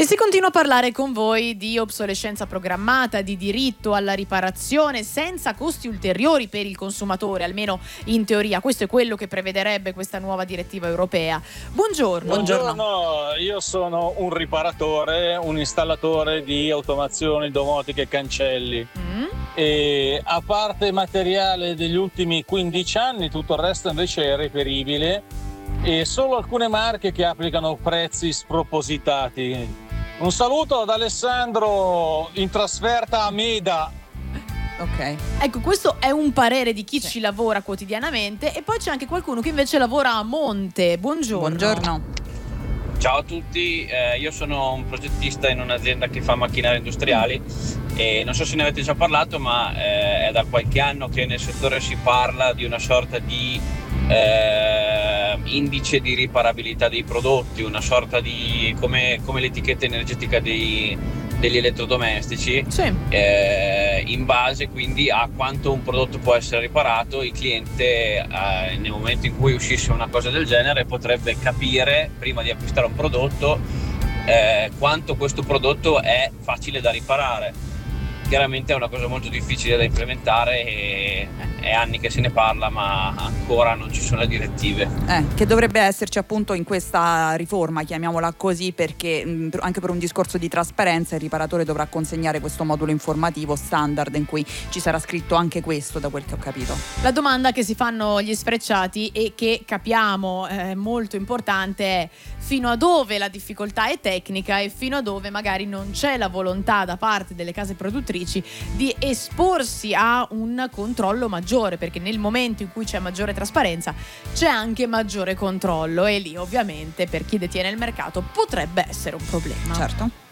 E si continua a parlare con voi di obsolescenza programmata, di diritto alla riparazione senza costi ulteriori per il consumatore, almeno in teoria. Questo è quello che prevederebbe questa nuova direttiva europea. Buongiorno. Buongiorno, io sono un riparatore, un installatore di automazioni, domotiche e cancelli. E a parte il materiale degli ultimi 15 anni, tutto il resto invece è reperibile e solo alcune marche che applicano prezzi spropositati. Un saluto ad Alessandro in trasferta a Meda. Ok. Ecco, questo è un parere di chi ci lavora quotidianamente, e poi c'è anche qualcuno che invece lavora a monte. Buongiorno. Ciao a tutti, io sono un progettista in un'azienda che fa macchinari industriali e non so se ne avete già parlato, ma è da qualche anno che nel settore si parla di una sorta di indice di riparabilità dei prodotti, una sorta di come l'etichetta energetica degli elettrodomestici, in base quindi a quanto un prodotto può essere riparato. Il cliente nel momento in cui uscisse una cosa del genere potrebbe capire, prima di acquistare un prodotto, quanto questo prodotto è facile da riparare. Chiaramente è una cosa molto difficile da implementare e è anni che se ne parla, ma ancora non ci sono le direttive. Che dovrebbe esserci appunto in questa riforma, chiamiamola così, perché anche per un discorso di trasparenza il riparatore dovrà consegnare questo modulo informativo standard in cui ci sarà scritto anche questo, da quel che ho capito. La domanda che si fanno gli sfrecciati e che capiamo è molto importante è: fino a dove la difficoltà è tecnica e fino a dove magari non c'è la volontà da parte delle case produttrici di esporsi a un controllo maggiore, perché nel momento in cui c'è maggiore trasparenza c'è anche maggiore controllo, e lì ovviamente per chi detiene il mercato potrebbe essere un problema. Certo.